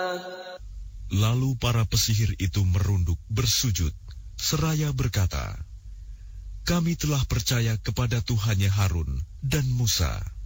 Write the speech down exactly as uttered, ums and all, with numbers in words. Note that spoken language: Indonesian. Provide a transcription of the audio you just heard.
Lalu para pesihir itu merunduk bersujud, seraya berkata, "Kami telah percaya kepada Tuhannya Harun dan Musa."